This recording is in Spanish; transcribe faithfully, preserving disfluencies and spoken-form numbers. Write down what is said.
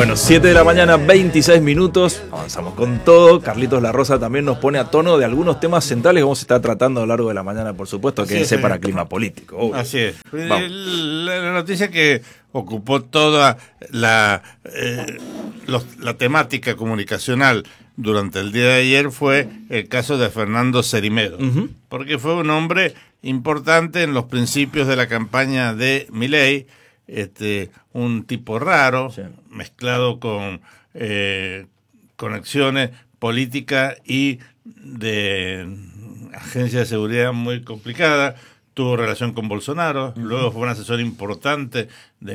Bueno, siete de la mañana, veintiséis minutos, avanzamos con todo. Carlitos La Rosa también nos pone a tono de algunos temas centrales que vamos a estar tratando a lo largo de la mañana, por supuesto, que quédense para clima político. Obvio. Así es. La, la noticia que ocupó toda la, eh, los, la temática comunicacional durante el día de ayer fue el caso de Fernando Cerimero, uh-huh. porque fue un hombre importante en los principios de la campaña de Milei, este, un tipo raro, sí. mezclado con eh, conexiones políticas y de agencia de seguridad muy complicada. Tuvo relación con Bolsonaro, uh-huh. luego fue un asesor importante de